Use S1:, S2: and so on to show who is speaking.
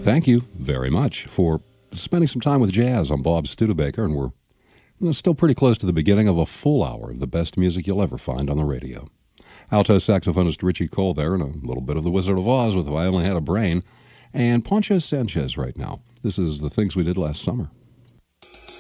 S1: Thank you very much for spending some time with jazz on Bob Studebaker, and we're still pretty close to the beginning of a full hour of the best music you'll ever find on the radio. Alto saxophonist Richie Cole there, and a little bit of The Wizard of Oz with If I Only Had a Brain, and Poncho Sanchez right now. This is The Things We Did Last Summer.